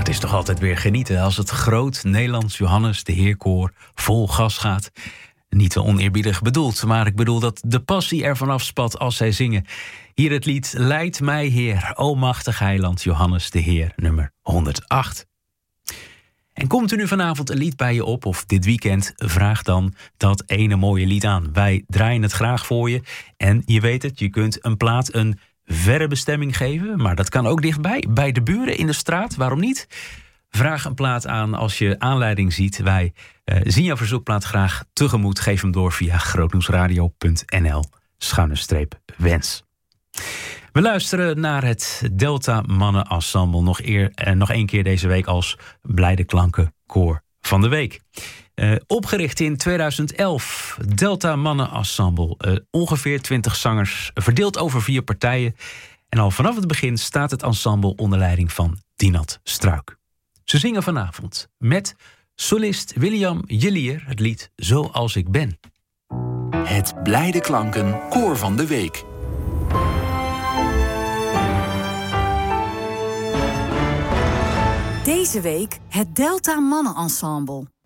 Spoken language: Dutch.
is toch altijd weer genieten als het groot Nederlands Johannes de Heerkoor vol gas gaat. Niet te oneerbiedig bedoeld, maar ik bedoel dat de passie er vanaf spat als zij zingen. Hier het lied Leid mij Heer, o machtig heiland Johannes de Heer, nummer 108. En komt er nu vanavond een lied bij je op of dit weekend, vraag dan dat ene mooie lied aan. Wij draaien het graag voor je en je weet het, je kunt een plaat een verre bestemming geven, maar dat kan ook dichtbij, bij de buren in de straat, waarom niet? Vraag een plaat aan als je aanleiding ziet. Wij zien jouw verzoekplaat graag tegemoet. Geef hem door via grootnieuwsradio.nl/wens. We luisteren naar het Delta Mannen Ensemble nog één keer deze week als Blijde Klanken Koor van de Week. Opgericht in 2011, Delta Mannen Ensemble. Ongeveer 20 zangers, verdeeld over 4 partijen. En al vanaf het begin staat het ensemble onder leiding van Dinat Struik. Ze zingen vanavond met solist William Jellier het lied Zoals ik ben. Het Blijde Klanken Koor van de Week. Deze week het Delta Mannen Ensemble.